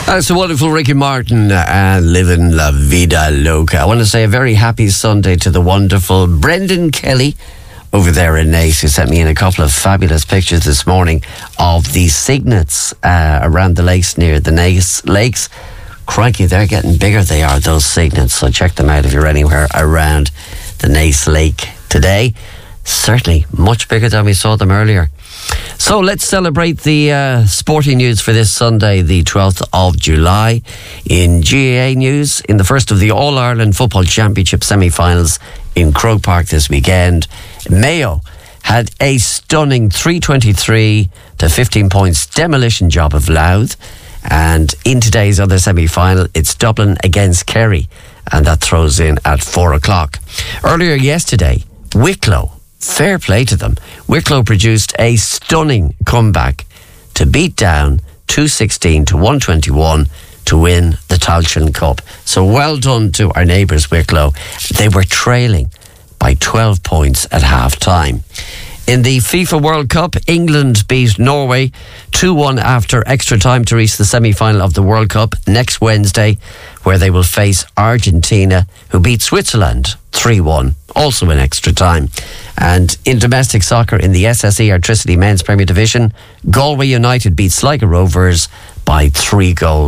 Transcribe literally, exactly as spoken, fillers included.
That's a wonderful Ricky Martin and uh, Living La Vida Loca. I want to say a very happy Sunday to the wonderful Brendan Kelly over there in Naas, who sent me in a couple of fabulous pictures this morning of the cygnets uh, around the lakes near the Naas lakes. Crikey, they're getting bigger, they are, those cygnets. So check them out if you're anywhere around the Naas Lake today. Certainly much bigger than we saw them earlier. So let's celebrate the uh, sporting news for this Sunday, the twelfth of July. In G A A news, in the first of the All-Ireland Football Championship semi-finals in Croke Park this weekend, Mayo had a stunning three twenty-three to fifteen points demolition job of Louth. And in today's other semi-final, it's Dublin against Kerry, and that throws in at four o'clock. Earlier yesterday, Wicklow, fair play to them, Wicklow produced a stunning comeback to beat down two sixteen to one twenty-one to win the Tailteann Cup. So well done to our neighbours Wicklow. They were trailing by twelve points at half-time. In the FIFA World Cup, England beat Norway two one after extra time to reach the semi-final of the World Cup next Wednesday, where they will face Argentina, who beat Switzerland three one, also in extra time. And in domestic soccer, in the S S E Artricity Men's Premier Division, Galway United beat Sligo Rovers by three goals.